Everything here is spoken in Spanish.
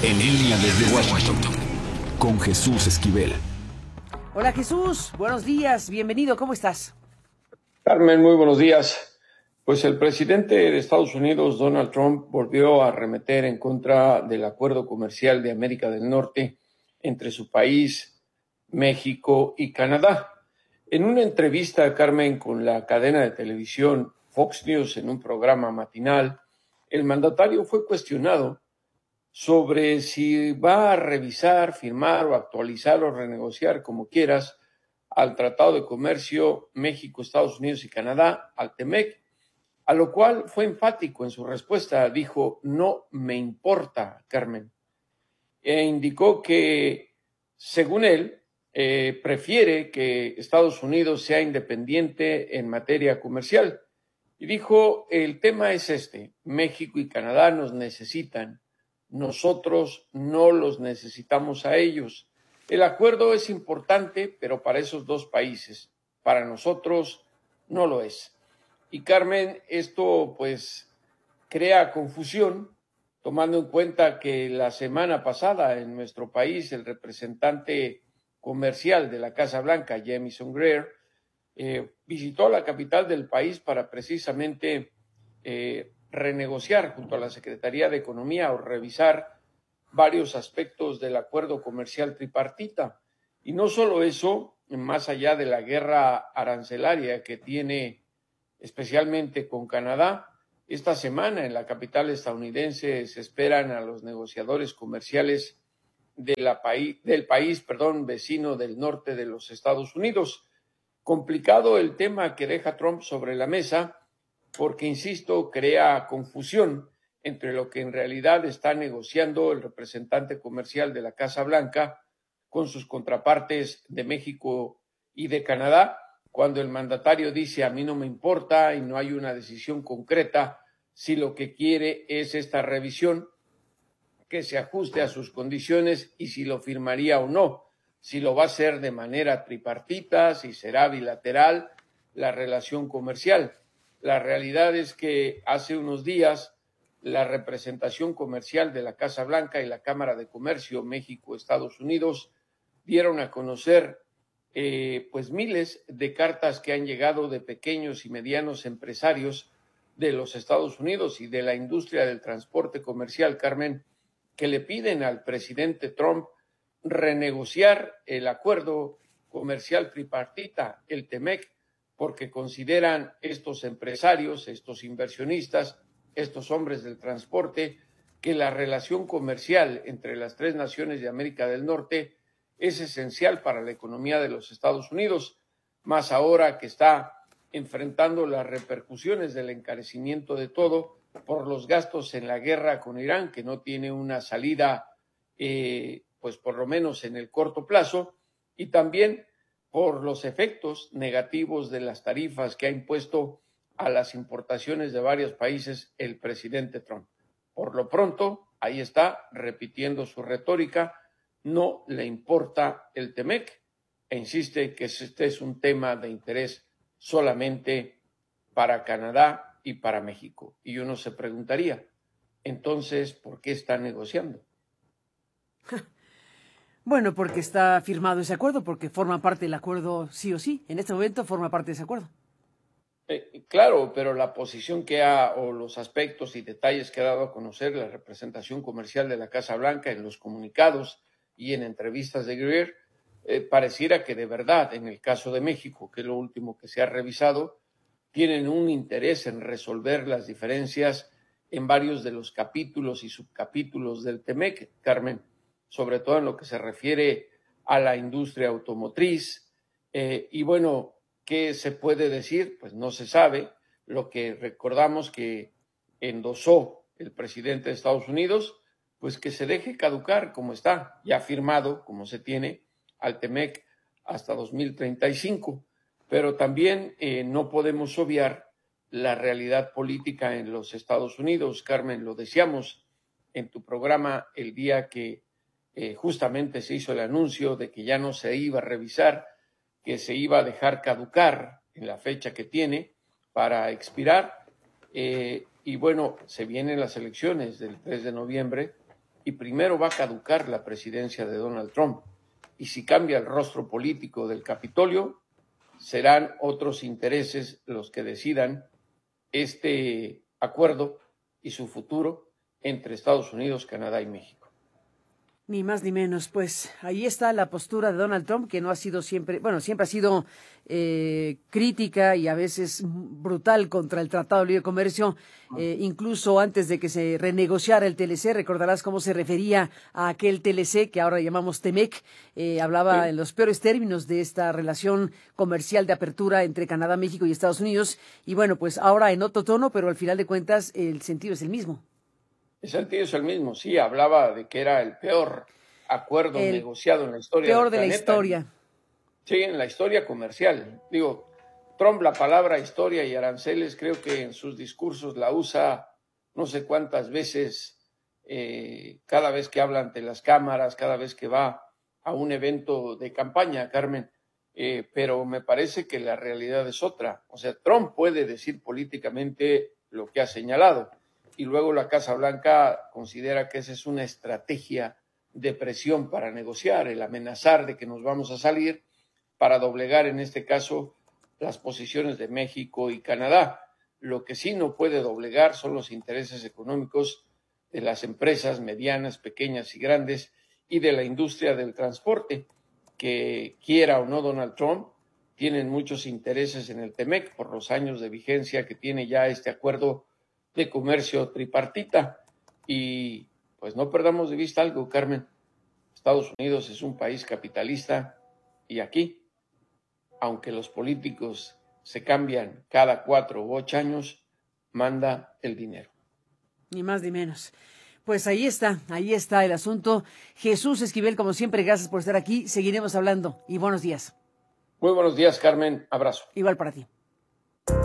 En línea desde Washington, con Jesús Esquivel. Hola Jesús, buenos días, bienvenido, ¿cómo estás? Carmen, muy buenos días. Pues el presidente de Estados Unidos, Donald Trump, volvió a arremeter en contra del acuerdo comercial de América del Norte entre su país, México y Canadá. En una entrevista, Carmen, con la cadena de televisión Fox News en un programa matinal, el mandatario fue cuestionado sobre si va a revisar, firmar o actualizar o renegociar, como quieras, al Tratado de Comercio México, Estados Unidos y Canadá, al TEMEC, a lo cual fue enfático en su respuesta. Dijo: no me importa, Carmen. E indicó que, según él, prefiere que Estados Unidos sea independiente en materia comercial. Y dijo: el tema es este: México y Canadá nos necesitan, nosotros no los necesitamos a ellos. El acuerdo es importante, pero para esos dos países, para nosotros no lo es. Y Carmen, esto pues crea confusión, tomando en cuenta que la semana pasada en nuestro país el representante comercial de la Casa Blanca, Jamieson Greer, visitó la capital del país para precisamente renegociar junto a la Secretaría de Economía o revisar varios aspectos del acuerdo comercial tripartita. Y no solo eso, más allá de la guerra arancelaria que tiene especialmente con Canadá, esta semana en la capital estadounidense se esperan a los negociadores comerciales del país vecino del norte de los Estados Unidos. Complicado el tema que deja Trump sobre la mesa porque, insisto, crea confusión entre lo que en realidad está negociando el representante comercial de la Casa Blanca con sus contrapartes de México y de Canadá, cuando el mandatario dice: a mí no me importa, y no hay una decisión concreta si lo que quiere es esta revisión que se ajuste a sus condiciones y si lo firmaría o no, si lo va a hacer de manera tripartita, si será bilateral la relación comercial. La realidad es que hace unos días la representación comercial de la Casa Blanca y la Cámara de Comercio México-Estados Unidos dieron a conocer pues miles de cartas que han llegado de pequeños y medianos empresarios de los Estados Unidos y de la industria del transporte comercial, Carmen, que le piden al presidente Trump renegociar el acuerdo comercial tripartita, el TEMEC, porque consideran estos empresarios, estos inversionistas, estos hombres del transporte, que la relación comercial entre las tres naciones de América del Norte es esencial para la economía de los Estados Unidos, más ahora que está enfrentando las repercusiones del encarecimiento de todo por los gastos en la guerra con Irán, que no tiene una salida, pues por lo menos en el corto plazo, y también por los efectos negativos de las tarifas que ha impuesto a las importaciones de varios países el presidente Trump. Por lo pronto, ahí está, repitiendo su retórica: no le importa el TEMEC, e insiste que este es un tema de interés solamente para Canadá y para México. Y uno se preguntaría, entonces, ¿por qué está negociando? Bueno, porque está firmado ese acuerdo, porque forma parte del acuerdo sí o sí. En este momento forma parte de ese acuerdo. Claro, pero la posición o los aspectos y detalles que ha dado a conocer la representación comercial de la Casa Blanca en los comunicados y en entrevistas de Greer, pareciera que de verdad, en el caso de México, que es lo último que se ha revisado, tienen un interés en resolver las diferencias en varios de los capítulos y subcapítulos del TEMEC, Carmen, sobre todo en lo que se refiere a la industria automotriz. Y bueno, ¿qué se puede decir? Pues no se sabe. Lo que recordamos que endosó el presidente de Estados Unidos, pues que se deje caducar como está, ya firmado, como se tiene, al TEMEC hasta 2035. Pero también no podemos obviar la realidad política en los Estados Unidos. Carmen, lo decíamos en tu programa el día que justamente se hizo el anuncio de que ya no se iba a revisar, que se iba a dejar caducar en la fecha que tiene para expirar. Y bueno, se vienen las elecciones del 3 de noviembre y primero va a caducar la presidencia de Donald Trump. Y si cambia el rostro político del Capitolio, serán otros intereses los que decidan este acuerdo y su futuro entre Estados Unidos, Canadá y México. Ni más ni menos, pues ahí está la postura de Donald Trump, que no ha sido siempre, bueno, siempre ha sido crítica y a veces brutal contra el Tratado de Libre Comercio, incluso antes de que se renegociara el TLC. Recordarás cómo se refería a aquel TLC que ahora llamamos TEMEC. Hablaba en los peores términos de esta relación comercial de apertura entre Canadá, México y Estados Unidos. Y bueno, pues ahora en otro tono, pero al final de cuentas el sentido es el mismo. El sentido es el mismo, sí, hablaba de que era el peor acuerdo negociado en la historia peor del de la historia. Sí, en la historia comercial. Digo, Trump la palabra historia y aranceles creo que en sus discursos la usa no sé cuántas veces, cada vez que habla ante las cámaras, cada vez que va a un evento de campaña, Carmen, pero me parece que la realidad es otra. O sea, Trump puede decir políticamente lo que ha señalado, y luego la Casa Blanca considera que esa es una estrategia de presión para negociar, el amenazar de que nos vamos a salir para doblegar, en este caso, las posiciones de México y Canadá. Lo que sí no puede doblegar son los intereses económicos de las empresas medianas, pequeñas y grandes y de la industria del transporte, que quiera o no Donald Trump, tienen muchos intereses en el TEMEC por los años de vigencia que tiene ya este acuerdo de comercio tripartita. Y pues no perdamos de vista algo, Carmen. Estados Unidos es un país capitalista y aquí, aunque los políticos se cambian cada 4 u 8 años, manda el dinero. Ni más ni menos. Pues ahí está el asunto. Jesús Esquivel, como siempre, gracias por estar aquí. Seguiremos hablando y buenos días. Muy buenos días, Carmen. Abrazo. Igual para ti.